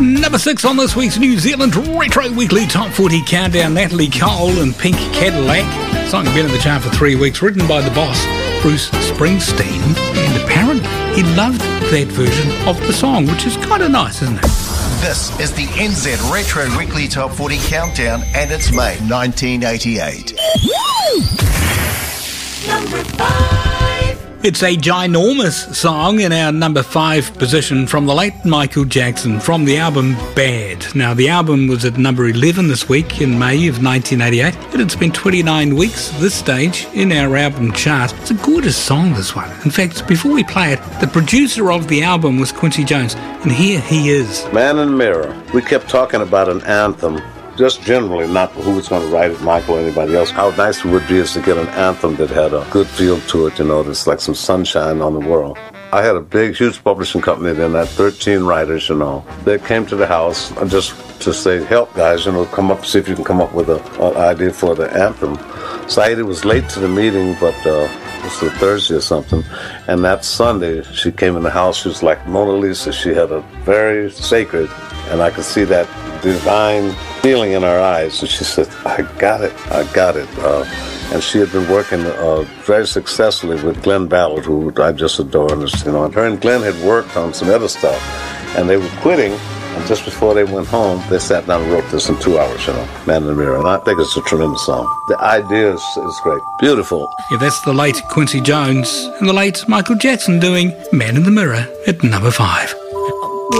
Number 6 on this week's New Zealand Retro Weekly Top 40 Countdown, Natalie Cole and Pink Cadillac. Song has been in the chart for 3 weeks, written by the boss, Bruce Springsteen, and apparently he loved that version of the song, which is kind of nice, isn't it? This is the NZ Retro Weekly Top 40 Countdown, and it's May 1988. Number 5. It's a ginormous song in our number 5 position from the late Michael Jackson, from the album Bad. Now, the album was at number 11 this week in May of 1988, but it's been 29 weeks at this stage in our album chart. It's a gorgeous song, this one. In fact, before we play it, the producer of the album was Quincy Jones, and here he is. Man in the Mirror. We kept talking about an anthem. Just generally, not who was going to write it, Michael or anybody else. How nice it would be is to get an anthem that had a good feel to it, that's like some sunshine on the world. I had a big, huge publishing company then, that 13 writers, They came to the house just to say, help guys, come up, see if you can come up with an idea for the anthem. Saida was late to the meeting, but it was a Thursday or something, and that Sunday she came in the house. She was like Mona Lisa. She had a very sacred, and I could see that divine feeling in her eyes, and she said, I got it. And she had been working very successfully with Glenn Ballard, who I just adore, and her and Glenn had worked on some other stuff, and they were quitting, and just before they went home, they sat down and wrote this in 2 hours, Man in the Mirror, and I think it's a tremendous song. The idea is great. Beautiful. Yeah, that's the late Quincy Jones and the late Michael Jackson doing Man in the Mirror at number 5.